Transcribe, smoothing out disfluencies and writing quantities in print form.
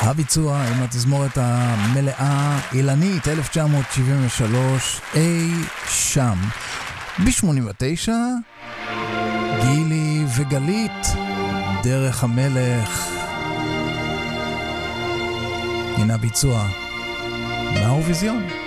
הביצוע עם התזמורת המלאה אילנית 1973 אי שם. ב-89 גילי וגלית דרך המלך. הנה הביצוע מהאירוויזיון.